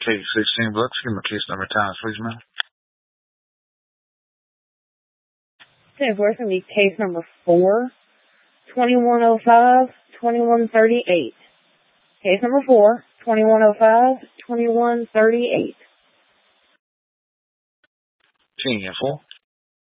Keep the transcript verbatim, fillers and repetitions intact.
Case sixteen Brooks, give me case number times, please, ma'am. Okay, so it's going to be case number four, twenty-one oh five, twenty-one thirty-eight. Case number four, twenty-one oh five, twenty-one thirty-eight. ten four.